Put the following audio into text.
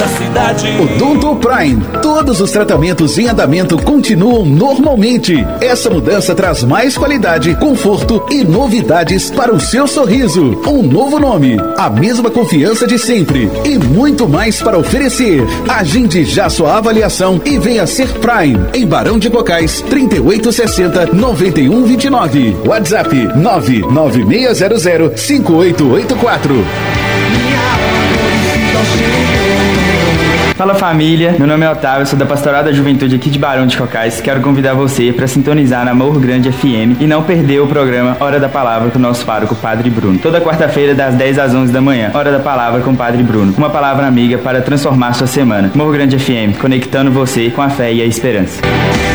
da cidade. Odonto Prime. Todos os tratamentos em andamento continuam normalmente. Essa mudança traz mais qualidade, conforto e novidades para o seu sorriso. Um novo nome, a mesma confiança de sempre e muito mais para oferecer. Agende já sua avaliação e venha ser Prime em Barão de Cocais, 3860-9129. WhatsApp 99600-5884. Fala família, meu nome é Otávio, sou da Pastoral da Juventude aqui de Barão de Cocais. Quero convidar você para sintonizar na Morro Grande FM e não perder o programa Hora da Palavra com o nosso pároco Padre Bruno. Toda quarta-feira das 10 às 11 da manhã, Hora da Palavra com o Padre Bruno. Uma palavra amiga para transformar sua semana. Morro Grande FM, conectando você com a fé e a esperança.